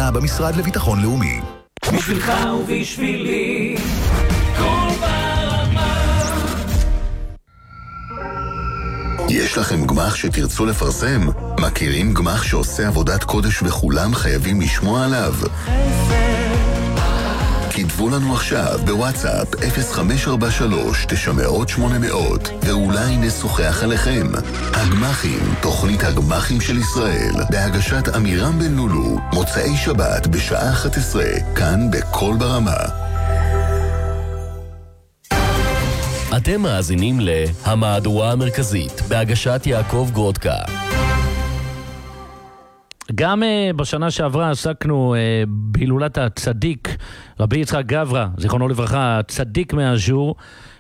המדינה במשרד לביטחון לאומי. בשבילך ובשבילי כל ברמה. יש לכם גמח שתרצו לפרסם? מכירים גמח שעושה עבודת קודש וכולם חייבים לשמוע עליו? כתבו לנו עכשיו בוואטסאפ 0543-900-800 ואולי נשוחח עליכם. הגמחים, תוכנית הגמחים של ישראל, בהגשת אמירם בן לולו, מוצאי שבת בשעה 11, כאן בכל ברמה. אתם מאזינים להמהדורה המרכזית, בהגשת יעקב גרודקה. גם בשנה שעברה עסקנו בהילולת הצדיק, רבי יצחק גברא, זיכרונו לברכה, צדיק מהאז'ור,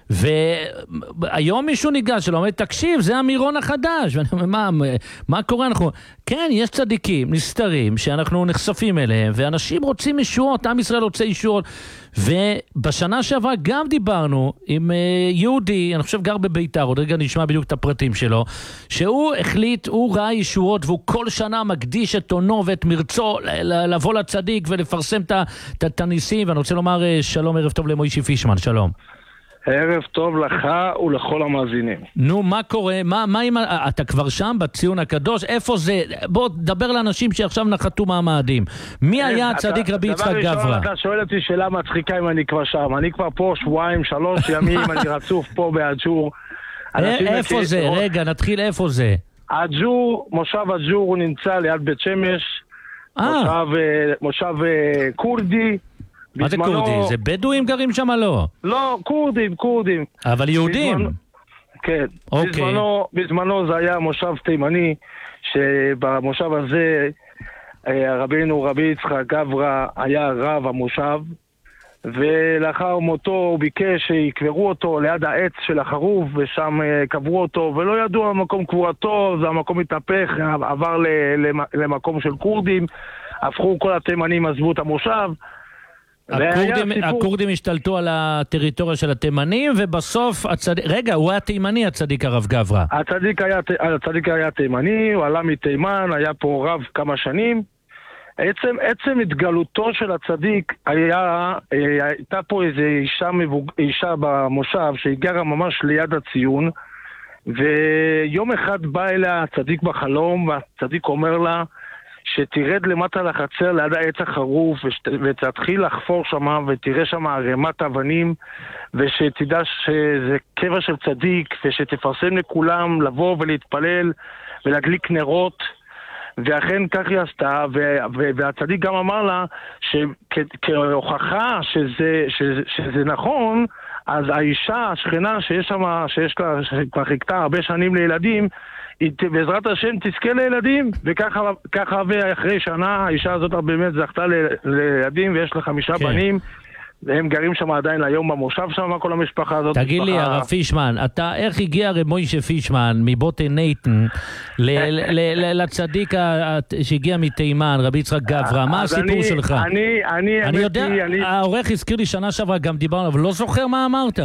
והיום מישהו ניגש שלו, אומר, תקשיב, זה המירון החדש. ואני אומר, מה קורה? כן, יש צדיקים, נסתרים, שאנחנו נחשפים אליהם, ואנשים רוצים ישועות, עם ישראל רוצה ישועות. ובשנה שעברה גם דיברנו עם יהודי, אני חושב גר בביתר, עוד רגע נשמע בדיוק את הפרטים שלו, שהוא החליט, הוא ראה ישועות, והוא כל שנה מקדיש את עונו ואת מרצו לבוא לצדיק ולפרסם את הניסים. ואני רוצה לומר שלום, ערב טוב למוישי פישמן, שלום. ערב טוב לך ולכל המאזינים. נו, מה קורה? מה אם אתה כבר שם בציון הקדוש? איפה זה? בוא, דבר לאנשים שעכשיו נחתו מהמאדים. מי היה הצדיק רבי יצחק גברא? דבר ראשון, אתה שואל אותי שאלה מצחיקה אם אני כבר שם. אני כבר פה 2-3 ימים, אני רצוף פה באג'ור. איפה זה? רגע, נתחיל איפה זה. אג'ור, מושב אג'ור, הוא נמצא ליד בית שמש. מושב קורדי. מה זה קורדי? זה בדואים גרים שם לא? לא, קורדים. אבל יהודים? כן. בזמנו זה היה מושב תימני, שבמושב הזה רבינו רבי יצחק גברא היה רב המושב, ולאחר מותו הוא ביקש שיקברו אותו ליד העץ של החרוב, ושם קברו אותו, ולא ידעו על מקום קבורתו, זה המקום התהפך, עבר למקום של קורדים, הפכו כל התימנים, עזבו את המושב, הקורדים השתלטו על הטריטוריה של התימנים, ובסוף רגע, הוא היה תימני הצדיק הרב גברא. הצדיק היה תימני, הוא עלה מתימן, היה פה רב כמה שנים. עצם התגלותו של הצדיק הייתה פה איזו אישה במושב שהגרה ממש ליד הציון, ויום אחד בא אליה הצדיק בחלום, והצדיק אומר לה שתרד למטה לחצר ליד העץ החרוף ותתחיל לחפור שמה ותראה שמה ערימת אבנים, ושתדע שזה קבע של צדיק, ושתפרסם לכולם לבוא ולהתפלל ולהדליק נרות. ואכן כך היא עשתה, והצדיק גם אמר לה שכהוכחה שזה נכון, אז האישה, השכנה שיש לה, שכבר חיכתה הרבה שנים לילדים, היא בעזרת השם תזכה לילדים, וככה ואחרי שנה האישה הזאת באמת זכתה לילדים, ויש לה 5 בנים, והם גרים שם עדיין היום במושב שם, כל המשפחה הזאת. תגיד לי, הרב פישמן, איך הגיע רב מוישה פישמן מבוטן נייטן לצדיק שהגיע מתימן, רבי יצחק גברא? מה הסיפור שלך? אני יודע, העורך הזכיר לי שנה שעברה, גם דיברנו, אבל לא זוכר מה אמרת.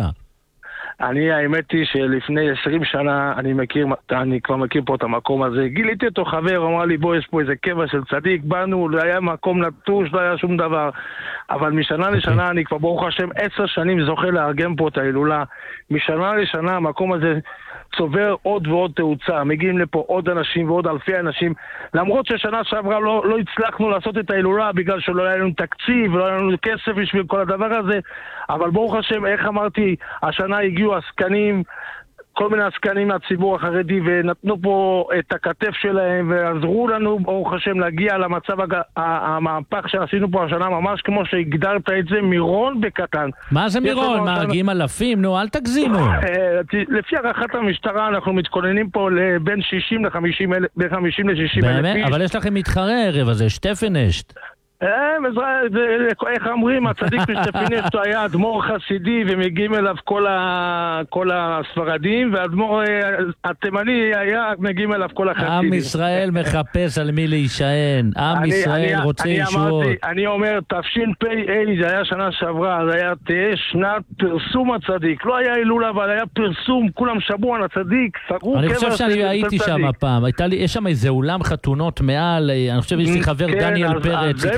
האמת היא שלפני 20 שנה אני כבר מכיר פה את המקום הזה. גיליתי אותו חבר, אמר לי בוא, יש פה איזה קבע של צדיק, באנו, לא היה מקום נטוש, לא היה שום דבר. אבל משנה לשנה אני כבר ברוך השם 10 שנים זוכה לארגן פה את ההילולה. משנה לשנה המקום הזה צובר עוד ועוד תאוצה, מגיעים לפה עוד אנשים ועוד אלפי אנשים, למרות ששנה שעברה לא הצלחנו לעשות את ההילולה בגלל שלא היה לנו תקציב ולא היה לנו כסף בשביל כל הדבר הזה, אבל ברוך השם, איך אמרתי, השנה הגיעו עסקנים, כל מיני עסקנים מהציבור החרדי, ונתנו פה את הכתף שלהם ועזרו לנו ברוך השם להגיע למצב המהפך שעשינו פה השנה, ממש כמו שהגדרת את זה, מירון בקטן. מה זה מירון? מגיעים אלפים? נו, אל תגזימו. לפי הערכת המשטרה אנחנו מתכוננים פה בין 50 ל-60 אלף. באמת? אבל יש לכם מתחרה ערב הזה, שטפנשט. איך אומרים, הצדיק משטפנשט היה אדמו"ר חסידי ומגיעים אליו כל הספרדים, והאדמו"ר התימני היה מגיעים אליו כל החסידים. עם ישראל מחפש על מי להישען, עם ישראל רוצה ישועות. אני אומר, תשפ"ה זה היה שנה שעברה, זה היה תהיה שנת פרסום הצדיק, לא היה הילולה אבל היה פרסום, כולם שמעו על הצדיק, סגרו. אני חושב שאני הייתי שם הפעם, יש שם איזה אולם חתונות מעל, אני חושב יש לי חבר דניאל פרץ,